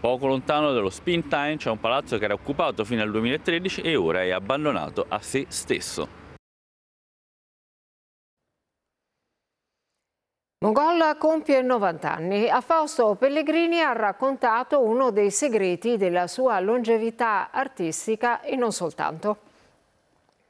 Poco lontano dallo Spin Time c'è un palazzo che era occupato fino al 2013 e ora è abbandonato a se stesso. Mogol compie 90 anni. A Fausto Pellegrini ha raccontato uno dei segreti della sua longevità artistica e non soltanto.